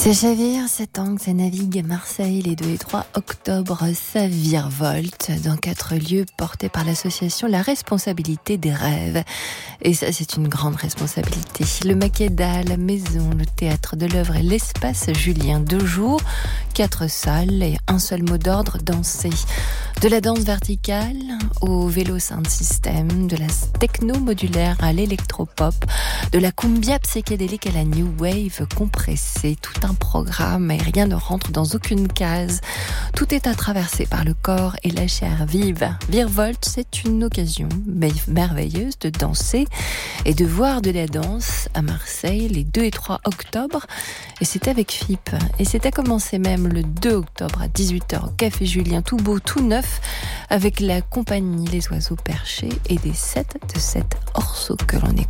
C'est chavire, c'est tangue, ça navigue à Marseille les 2 et 3 octobre, ça virevolte dans 4 lieux portés par l'association La Responsabilité des Rêves. Et ça, c'est une grande responsabilité. Le Makeda, la Maison, le Théâtre de l'Œuvre et l'Espace Julien. 2 jours, 4 salles et un seul mot d'ordre, danser. De la danse verticale au vélo sound system, de la techno modulaire à l'électropop, de la cumbia psychédélique à la new wave compressée, tout un programme et rien ne rentre dans aucune case. Tout est à traverser par le corps et la chair vive. Virevolte, c'est une occasion merveilleuse de danser et de voir de la danse à Marseille les 2 et 3 octobre. Et c'est avec FIP. Et c'est à commencer même le 2 octobre à 18h au Café Julien, tout beau, tout neuf, avec la compagnie Les Oiseaux Perchés et des 7 de 7 orceaux que l'on écoute.